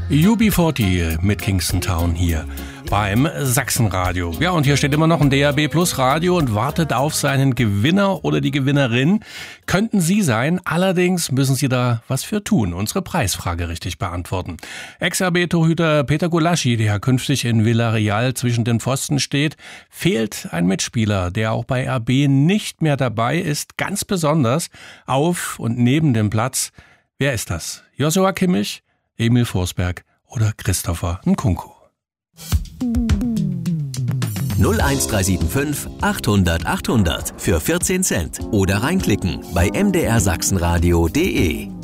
UB40 mit Kingston Town hier beim Sachsenradio. Ja, und hier steht immer noch ein DAB Plus Radio und wartet auf seinen Gewinner oder die Gewinnerin. Könnten Sie sein, allerdings müssen Sie da was für tun, unsere Preisfrage richtig beantworten. Ex-RB-Torhüter Peter Gulaschi, der künftig in Villarreal zwischen den Pfosten steht, fehlt ein Mitspieler, der auch bei RB nicht mehr dabei ist, ganz besonders auf und neben dem Platz. Wer ist das? Joshua Kimmich, Emil Forsberg oder Christopher Nkunku? 01375 800 800 für 14 Cent oder reinklicken bei mdrsachsenradio.de.